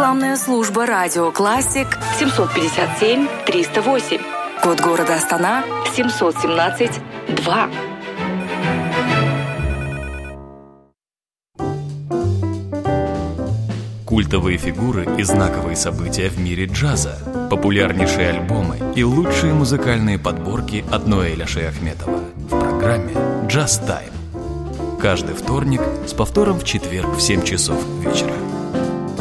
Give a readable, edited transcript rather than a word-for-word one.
Рекламная служба «Радио Классик» 757-308. Код города Астана 717-2. Культовые фигуры и знаковые события в мире джаза, популярнейшие альбомы и лучшие музыкальные подборки от Ноэля Шейахметова в программе «Джаз Тайм». Каждый вторник с повтором в четверг в 7 часов вечера.